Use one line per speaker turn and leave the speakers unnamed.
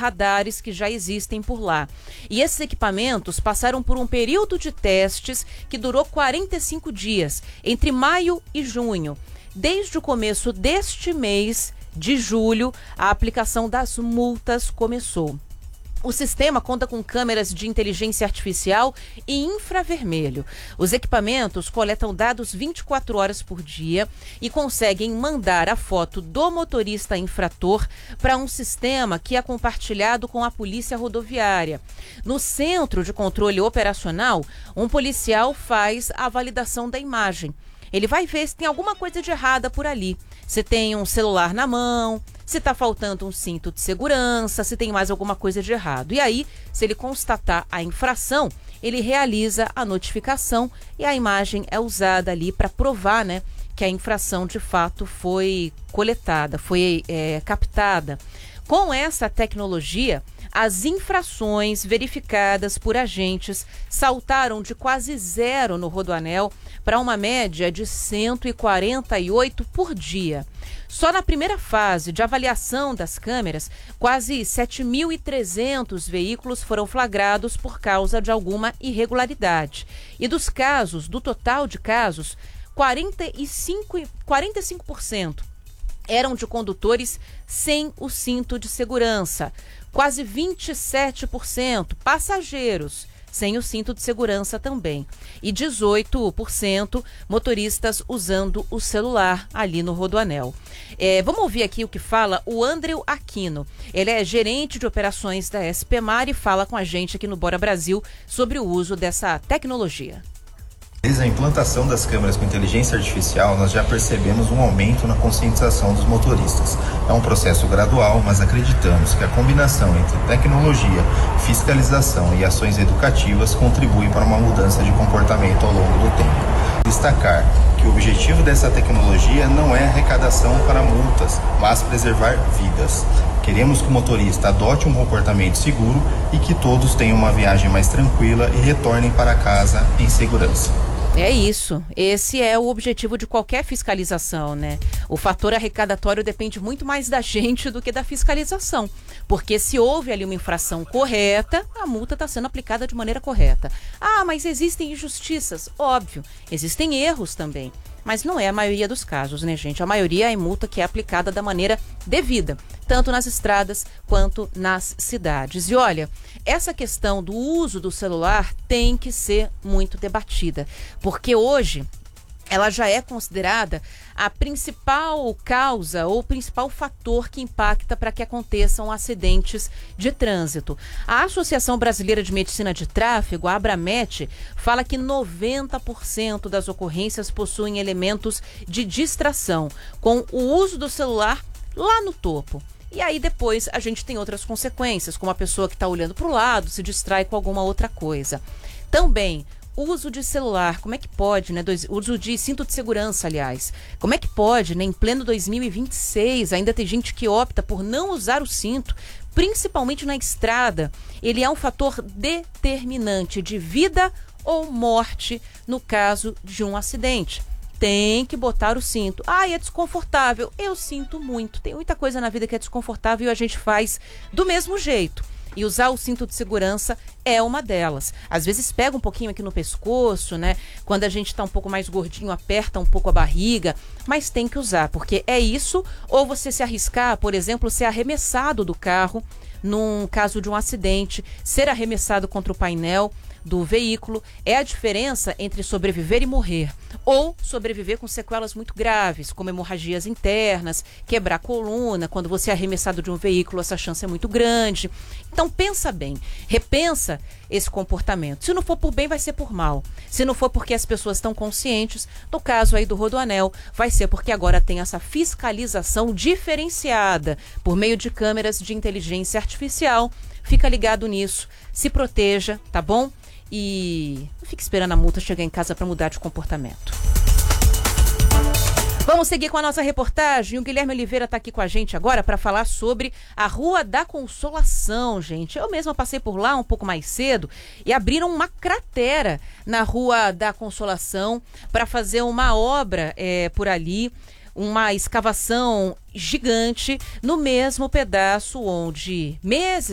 radares que já existem por lá. E esses equipamentos passaram por um período de testes que durou 45 dias, entre maio e junho. Desde o começo deste mês de julho, a aplicação das multas começou. O sistema conta com câmeras de inteligência artificial e infravermelho. Os equipamentos coletam dados 24 horas por dia e conseguem mandar a foto do motorista infrator para um sistema que é compartilhado com a Polícia Rodoviária. No Centro de Controle Operacional, um policial faz a validação da imagem. Ele vai ver se tem alguma coisa de errada por ali. Se tem um celular na mão, se está faltando um cinto de segurança, se tem mais alguma coisa de errado. E aí, se ele constatar a infração, ele realiza a notificação e a imagem é usada ali para provar, né, que a infração de fato foi coletada, foi captada. Com essa tecnologia, as infrações verificadas por agentes saltaram de quase zero no Rodoanel para uma média de 148 por dia. Só na primeira fase de avaliação das câmeras, quase 7.300 veículos foram flagrados por causa de alguma irregularidade. E dos casos, do total de casos, 45% eram de condutores sem o cinto de segurança. Quase 27% passageiros sem o cinto de segurança também. E 18% motoristas usando o celular ali no Rodoanel. Vamos ouvir aqui o que fala o Andreu Aquino. Ele é gerente de operações da SPMar e fala com a gente aqui no Bora Brasil sobre o uso dessa tecnologia.
Desde a implantação das câmeras com inteligência artificial, nós já percebemos um aumento na conscientização dos motoristas. É um processo gradual, mas acreditamos que a combinação entre tecnologia, fiscalização e ações educativas contribui para uma mudança de comportamento ao longo do tempo. Destacar que o objetivo dessa tecnologia não é arrecadação para multas, mas preservar vidas. Queremos que o motorista adote um comportamento seguro e que todos tenham uma viagem mais tranquila e retornem para casa em segurança.
É isso, esse é o objetivo de qualquer fiscalização, né? O fator arrecadatório depende muito mais da gente do que da fiscalização, porque se houve ali uma infração correta, a multa está sendo aplicada de maneira correta. Ah, mas existem injustiças, óbvio, existem erros também, mas não é a maioria dos casos, né, gente? A maioria é multa que é aplicada da maneira devida, tanto nas estradas quanto nas cidades. E olha, essa questão do uso do celular tem que ser muito debatida, porque hoje ela já é considerada a principal causa ou principal fator que impacta para que aconteçam acidentes de trânsito. A Associação Brasileira de Medicina de Tráfego, a Abramet, fala que 90% das ocorrências possuem elementos de distração, com o uso do celular lá no topo. E aí depois a gente tem outras consequências, como a pessoa que está olhando para o lado se distrai com alguma outra coisa. Também uso de celular, como é que pode, né? Uso de cinto de segurança, aliás. Como é que pode, né? Em pleno 2026, ainda tem gente que opta por não usar o cinto, principalmente na estrada. Ele é um fator determinante de vida ou morte no caso de um acidente. Tem que botar o cinto. Ah, é desconfortável. Eu sinto muito. Tem muita coisa na vida que é desconfortável e a gente faz do mesmo jeito. E usar o cinto de segurança é uma delas. Às vezes pega um pouquinho aqui no pescoço, né? Quando a gente está um pouco mais gordinho, aperta um pouco a barriga. Mas tem que usar, porque é isso. Ou você se arriscar, por exemplo, ser arremessado do carro num caso de um acidente, ser arremessado contra o painel do veículo. É a diferença entre sobreviver e morrer, ou sobreviver com sequelas muito graves, como hemorragias internas, quebrar a coluna. Quando você é arremessado de um veículo, essa chance é muito grande. Então pensa bem, repensa esse comportamento. Se não for por bem, vai ser por mal. Se não for porque as pessoas estão conscientes, no caso aí do Rodoanel, vai ser porque agora tem essa fiscalização diferenciada por meio de câmeras de inteligência artificial. Fica ligado nisso, se proteja, tá bom? E não fique esperando a multa chegar em casa para mudar de comportamento. Vamos seguir com a nossa reportagem. O Guilherme Oliveira está aqui com a gente agora para falar sobre a Rua da Consolação, gente. Eu mesma passei por lá um pouco mais cedo e abriram uma cratera na Rua da Consolação para fazer uma obra por ali, uma escavação gigante no mesmo pedaço onde meses